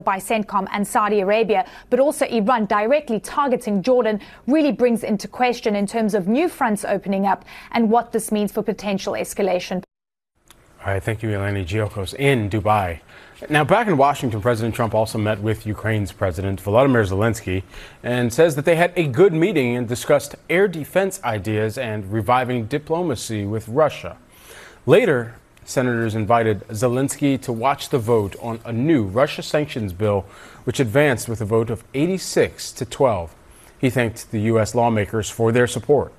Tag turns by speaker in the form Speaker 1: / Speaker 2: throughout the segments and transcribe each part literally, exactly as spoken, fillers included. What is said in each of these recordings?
Speaker 1: by CENTCOM and Saudi Arabia, but also Iran directly targeting Jordan really brings into question in terms of new fronts opening up and what this means for potential escalation.
Speaker 2: All right, thank you, Eleni Giokos in Dubai. Now, back in Washington, President Trump also met with Ukraine's President Volodymyr Zelensky and says that they had a good meeting and discussed air defense ideas and reviving diplomacy with Russia. Later, senators invited Zelensky to watch the vote on a new Russia sanctions bill, which advanced with a vote of eighty-six to twelve. He thanked the U S lawmakers for their support.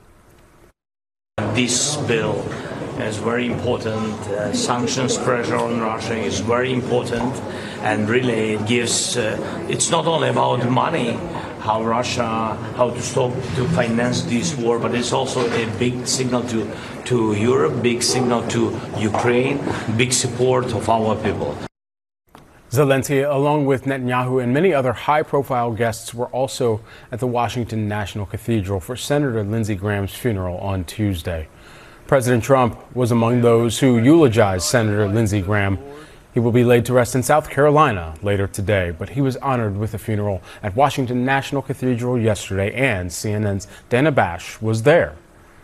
Speaker 3: This bill is very important. Uh, sanctions pressure on Russia is very important, and really it gives, uh, it's not only about money, how Russia, how to stop, to finance this war, but it's also a big signal to, to Europe, big signal to Ukraine, big support of our people.
Speaker 2: Zelensky, along with Netanyahu and many other high-profile guests, were also at the Washington National Cathedral for Senator Lindsey Graham's funeral on Tuesday. President Trump was among those who eulogized Senator Lindsey Graham. He will be laid to rest in South Carolina later today, but he was honored with a funeral at Washington National Cathedral yesterday, and C N N's Dana Bash was there.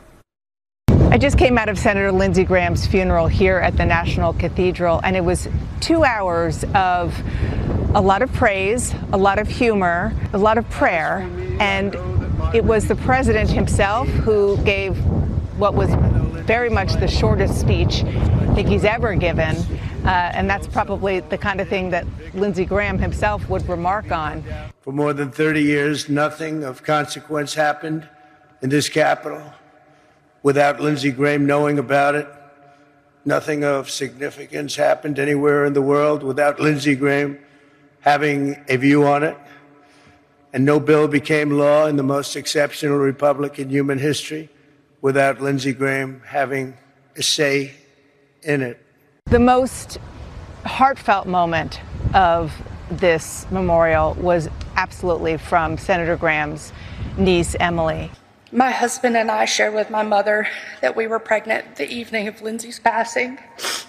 Speaker 4: I just came out of Senator Lindsey Graham's funeral here at the National Cathedral, and it was two hours of a lot of praise, a lot of humor, a lot of prayer, and it was the president himself who gave what was very much the shortest speech I think he's ever given, uh, and that's probably the kind of thing that Lindsey Graham himself would remark on.
Speaker 5: For more than thirty years, nothing of consequence happened in this Capitol without Lindsey Graham knowing about it. Nothing of significance happened anywhere in the world without Lindsey Graham having a view on it. And no bill became law in the most exceptional republic in human history without Lindsey Graham having a say in it.
Speaker 4: The most heartfelt moment of this memorial was absolutely from Senator Graham's niece, Emily.
Speaker 6: My husband and I shared with my mother that we were pregnant the evening of Lindsey's passing.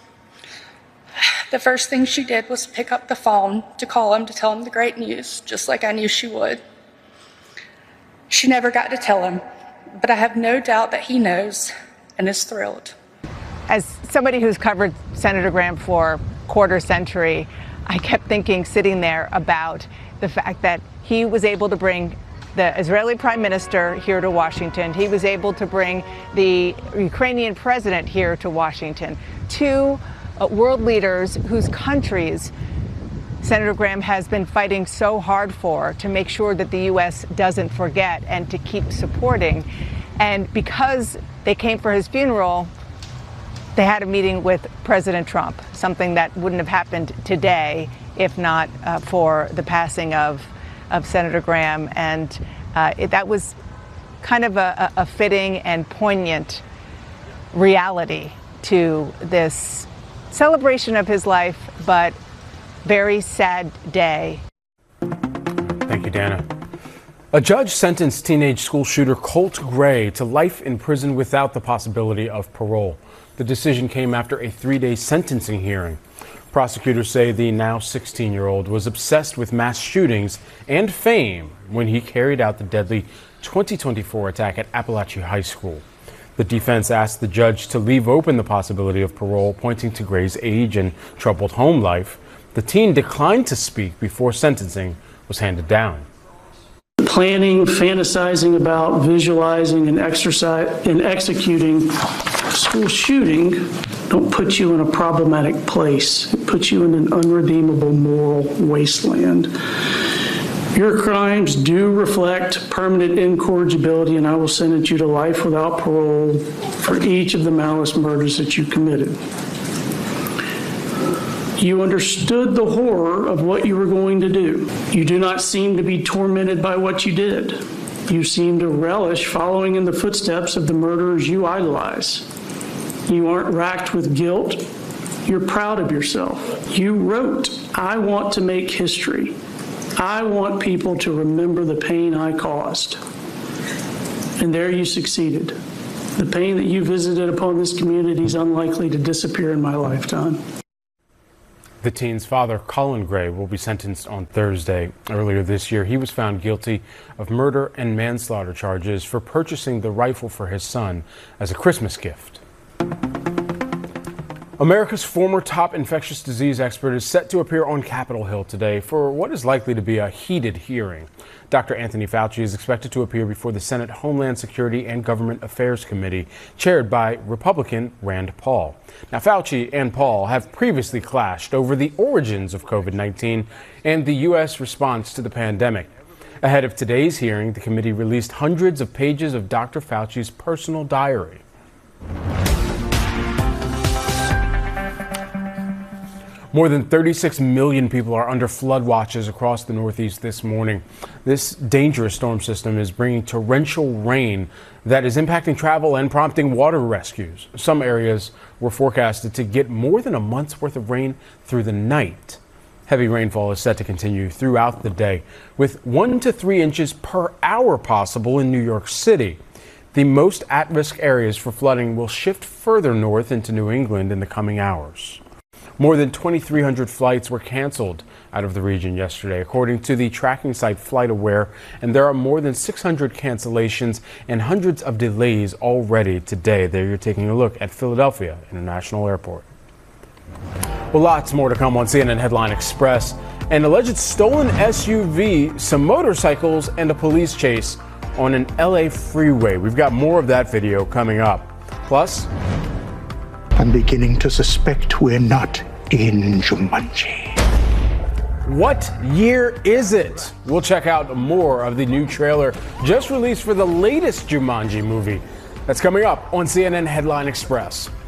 Speaker 6: The first thing she did was pick up the phone to call him to tell him the great news, just like I knew she would. She never got to tell him, but I have no doubt that he knows and is thrilled.
Speaker 4: As somebody who's covered Senator Graham for a quarter century, I kept thinking, sitting there, about the fact that he was able to bring the Israeli prime minister here to Washington. He was able to bring the Ukrainian president here to Washington. Two uh, world leaders whose countries Senator Graham has been fighting so hard for, to make sure that the U S doesn't forget and to keep supporting. And because they came for his funeral, they had a meeting with President Trump, something that wouldn't have happened today if not uh, for the passing of, of Senator Graham. And uh, it, that was kind of a, a fitting and poignant reality to this celebration of his life, but very sad day.
Speaker 2: Thank you, Dana. A judge sentenced teenage school shooter Colt Gray to life in prison without the possibility of parole. The decision came after a three-day sentencing hearing. Prosecutors say the now sixteen-year-old was obsessed with mass shootings and fame when he carried out the deadly twenty twenty-four attack at Appalachia High School. The defense asked the judge to leave open the possibility of parole, pointing to Gray's age and troubled home life. The teen declined to speak before sentencing was handed down.
Speaker 7: Planning, fantasizing about, visualizing, and exercise and executing school shooting don't put you in a problematic place. It puts you in an unredeemable moral wasteland. Your crimes do reflect permanent incorrigibility, and I will sentence you to life without parole for each of the malice murders that you committed. You understood the horror of what you were going to do. You do not seem to be tormented by what you did. You seem to relish following in the footsteps of the murderers you idolize. You aren't racked with guilt. You're proud of yourself. You wrote, "I want to make history. I want people to remember the pain I caused." And there you succeeded. The pain that you visited upon this community is unlikely to disappear in my lifetime.
Speaker 2: The teen's father, Colin Gray, will be sentenced on Thursday. Earlier this year, he was found guilty of murder and manslaughter charges for purchasing the rifle for his son as a Christmas gift. America's former top infectious disease expert is set to appear on Capitol Hill today for what is likely to be a heated hearing. Doctor Anthony Fauci is expected to appear before the Senate Homeland Security and Government Affairs Committee, chaired by Republican Rand Paul. Now, Fauci and Paul have previously clashed over the origins of COVID nineteen and the U S response to the pandemic. Ahead of today's hearing, the committee released hundreds of pages of Doctor Fauci's personal diary. More than thirty-six million people are under flood watches across the Northeast this morning. This dangerous storm system is bringing torrential rain that is impacting travel and prompting water rescues. Some areas were forecasted to get more than a month's worth of rain through the night. Heavy rainfall is set to continue throughout the day, with one to three inches per hour possible in New York City. The most at-risk areas for flooding will shift further north into New England in the coming hours. More than twenty-three hundred flights were canceled out of the region yesterday, according to the tracking site FlightAware, and there are more than six hundred cancellations and hundreds of delays already today. There you're taking a look at Philadelphia International Airport. Well, lots more to come on C N N Headline Express. An alleged stolen S U V, some motorcycles, and a police chase on an L A freeway. We've got more of that video coming up. Plus,
Speaker 8: I'm beginning to suspect we're not in Jumanji.
Speaker 2: what year is it? We'll check out more of the new trailer just released for the latest Jumanji movie. That's coming up on C N N Headline Express.